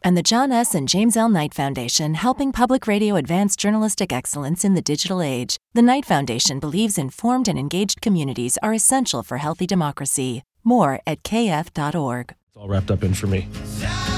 And the John S. and James L. Knight Foundation, helping public radio advance journalistic excellence in the digital age. The Knight Foundation believes informed and engaged communities are essential for healthy democracy. More at kf.org. It's all wrapped up in for me.